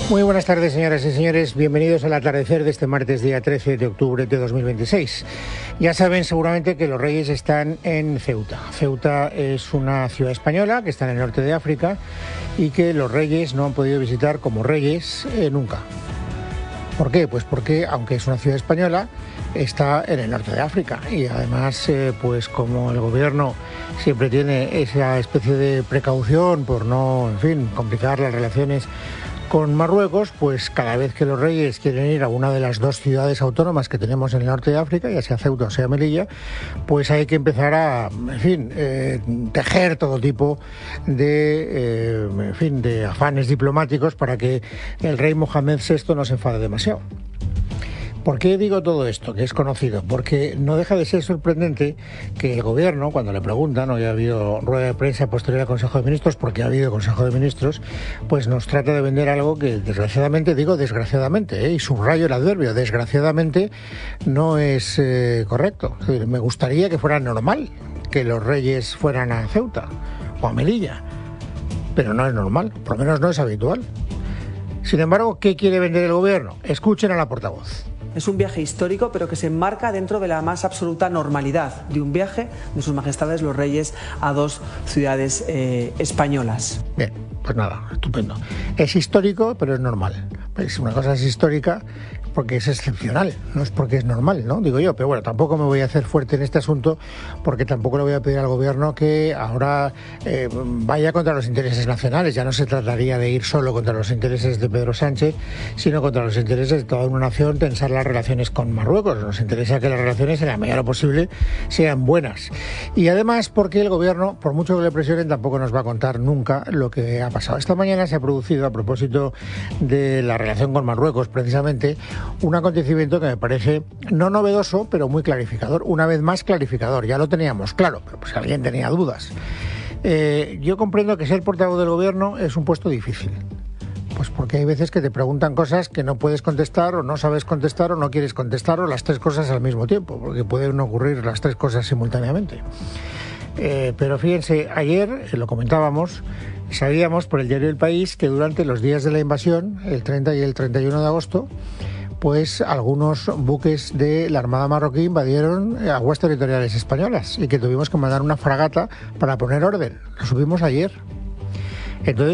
Muy buenas tardes, señoras y señores. Bienvenidos al atardecer de este martes, día 13 de octubre de 2026. Ya saben seguramente que los Reyes están en Ceuta. Ceuta es una ciudad española que está en el norte de África y que los Reyes no han podido visitar como Reyes nunca. ¿Por qué? Pues porque, aunque es una ciudad española, está en el norte de África y además, pues como el gobierno siempre tiene esa especie de precaución por no, en fin, complicar las relaciones con Marruecos, pues cada vez que los Reyes quieren ir a una de las dos ciudades autónomas que tenemos en el norte de África, ya sea Ceuta o sea Melilla, pues hay que empezar a, en fin, tejer todo tipo de, en fin, de afanes diplomáticos para que el rey Mohamed VI no se enfade demasiado. ¿Por qué digo todo esto, que es conocido? Porque no deja de ser sorprendente que el gobierno, cuando le preguntan, hoy ha habido rueda de prensa posterior al Consejo de Ministros, porque ha habido Consejo de Ministros, pues nos trata de vender algo que desgraciadamente, digo desgraciadamente, y subrayo el adverbio, desgraciadamente no es correcto. Es decir, me gustaría que fuera normal que los reyes fueran a Ceuta o a Melilla, pero no es normal, por lo menos no es habitual. Sin embargo, ¿qué quiere vender el gobierno? Escuchen a la portavoz. Es un viaje histórico, pero que se enmarca dentro de la más absoluta normalidad de un viaje de sus majestades los reyes a dos ciudades españolas. Bien, pues nada, estupendo. Es histórico, pero es normal. Pues una cosa es histórica porque es excepcional, no es porque es normal, ¿no? Digo yo, pero bueno, tampoco me voy a hacer fuerte en este asunto porque tampoco le voy a pedir al gobierno que ahora vaya contra los intereses nacionales. Ya no se trataría de ir solo contra los intereses de Pedro Sánchez, sino contra los intereses de toda una nación, tensar las relaciones con Marruecos. Nos interesa que las relaciones, en la medida de lo posible, sean buenas. Y además porque el gobierno, por mucho que le presionen, tampoco nos va a contar nunca lo que ha pasado. Esta mañana se ha producido, a propósito de la relación con Marruecos, precisamente, un acontecimiento que me parece no novedoso, pero muy clarificador. Una vez más clarificador. Ya lo teníamos claro, pero pues alguien tenía dudas. Yo comprendo que ser portavoz del gobierno es un puesto difícil. Pues porque hay veces que te preguntan cosas que no puedes contestar, o no sabes contestar, o no quieres contestar, o las tres cosas al mismo tiempo, porque pueden ocurrir las tres cosas simultáneamente. Pero fíjense, ayer lo comentábamos, sabíamos por el diario El País que durante los días de la invasión, el 30 y el 31 de agosto, pues algunos buques de la Armada marroquí invadieron aguas territoriales españolas y que tuvimos que mandar una fragata para poner orden. Lo supimos ayer. Entonces,